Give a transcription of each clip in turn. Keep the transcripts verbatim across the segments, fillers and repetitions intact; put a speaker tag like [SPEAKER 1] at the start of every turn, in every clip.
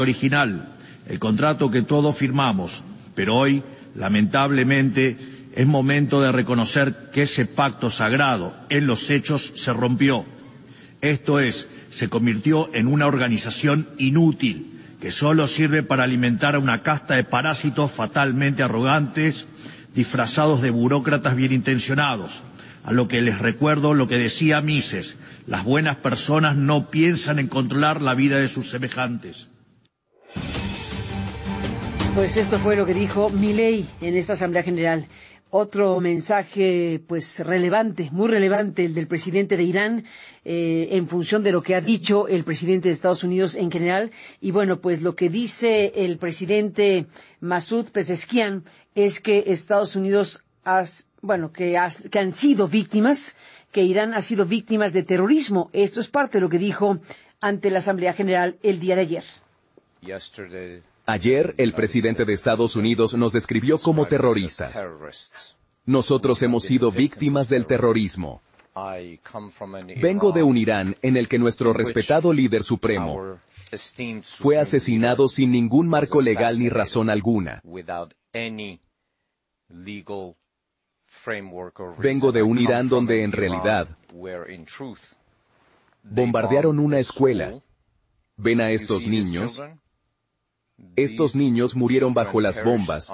[SPEAKER 1] original, el contrato que todos firmamos, pero hoy, lamentablemente, es momento de reconocer que ese pacto sagrado en los hechos se rompió. Esto es, se convirtió en una organización inútil que solo sirve para alimentar a una casta de parásitos fatalmente arrogantes, disfrazados de burócratas bien intencionados. A lo que les recuerdo lo que decía Mises: las buenas personas no piensan en controlar la vida de sus semejantes.
[SPEAKER 2] Pues esto fue lo que dijo Milei en esta Asamblea General. Otro mensaje, pues, relevante, muy relevante, el del presidente de Irán, eh, en función de lo que ha dicho el presidente de Estados Unidos en general. Y bueno, pues lo que dice el presidente Masoud Pezeshkian es que Estados Unidos, has, bueno, que, has, que han sido víctimas, que Irán ha sido víctimas de terrorismo. Esto es parte de lo que dijo ante la Asamblea General el día de ayer.
[SPEAKER 3] Yesterday. Ayer, el presidente de Estados Unidos nos describió como terroristas. Nosotros hemos sido víctimas del terrorismo. Vengo de un Irán en el que nuestro respetado líder supremo fue asesinado sin ningún marco legal ni razón alguna. Vengo de un Irán donde, en realidad, bombardearon una escuela. ¿Ven a estos niños? Estos niños murieron bajo las bombas,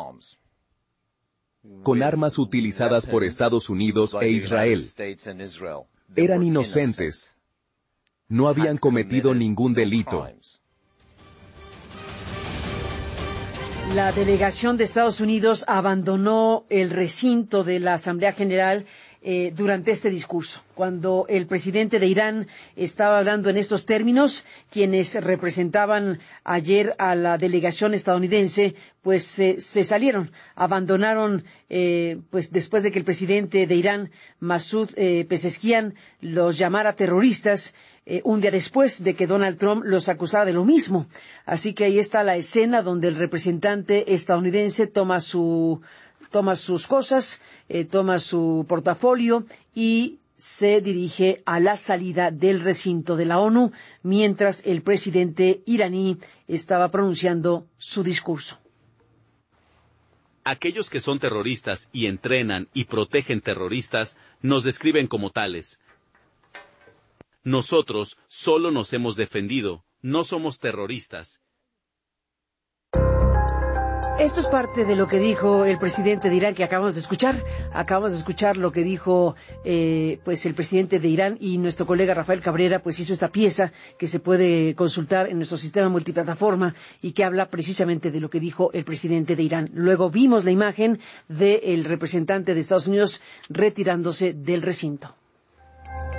[SPEAKER 3] con armas utilizadas por Estados Unidos e Israel. Eran inocentes. No habían cometido ningún delito.
[SPEAKER 2] La delegación de Estados Unidos abandonó el recinto de la Asamblea General Eh, durante este discurso. Cuando el presidente de Irán estaba hablando en estos términos, quienes representaban ayer a la delegación estadounidense, pues eh, se salieron, abandonaron, eh, pues después de que el presidente de Irán, Masoud eh, Pezeshkian, los llamara terroristas, eh, un día después de que Donald Trump los acusara de lo mismo. Así que ahí está la escena donde el representante estadounidense toma su toma sus cosas, eh, toma su portafolio y se dirige a la salida del recinto de la ONU, mientras el presidente iraní estaba pronunciando su discurso.
[SPEAKER 4] Aquellos que son terroristas y entrenan y protegen terroristas nos describen como tales. Nosotros solo nos hemos defendido, no somos terroristas.
[SPEAKER 2] Esto es parte de lo que dijo el presidente de Irán que acabamos de escuchar. Acabamos de escuchar lo que dijo eh, pues el presidente de Irán, y nuestro colega Rafael Cabrera pues hizo esta pieza que se puede consultar en nuestro sistema multiplataforma y que habla precisamente de lo que dijo el presidente de Irán. Luego vimos la imagen del representante de Estados Unidos retirándose del recinto.